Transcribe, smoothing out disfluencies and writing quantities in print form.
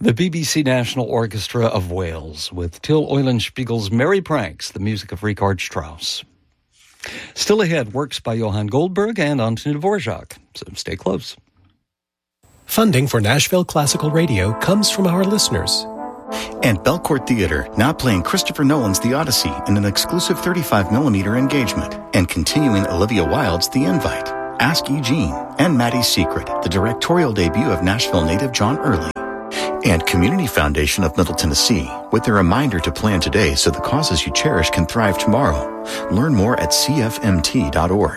The BBC National Orchestra of Wales with Till Eulenspiegel's Merry Pranks, the music of Richard Strauss. Still ahead, works by Johann Goldberg and Antonin Dvorak, so stay close. Funding for Nashville Classical Radio comes from our listeners. And Belcourt Theater, now playing Christopher Nolan's The Odyssey in an exclusive 35mm engagement, and continuing Olivia Wilde's The Invite, Ask E. Jean, and Maddie's Secret, the directorial debut of Nashville native John Early. And Community Foundation of Middle Tennessee, with a reminder to plan today so the causes you cherish can thrive tomorrow. Learn more at cfmt.org.